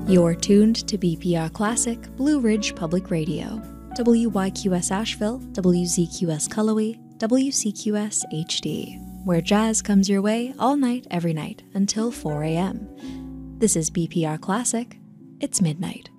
You're tuned to BPR Classic Blue Ridge Public Radio, WYQS Asheville, WZQS Cullowhee, WCQS HD, where jazz comes your way all night, every night, until 4 a.m. This is BPR Classic. It's midnight.